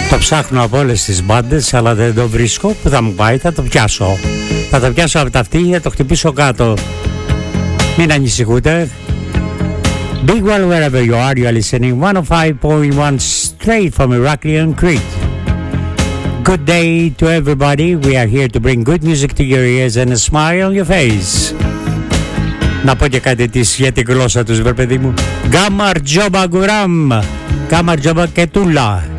Το ψάχνω από όλες τις μπάντες, αλλά δεν το βρίσκω. Που θα μου πάει, θα το πιάσω. Θα το πιάσω από τα αυτή, θα το χτυπήσω κάτω. Μην ανησυχούτε. Big Well, wherever you are, you are listening 105.1 straight from Heraklion, Crete. Good day to everybody. We are here to bring good music to your ears and a smile on your face. Να πω και κάτι της για την γλώσσα τους, βρε παιδί μου. Γκάμαρ τζόμπα γκουράμ, γκάμαρ τζόμπα κετούλα.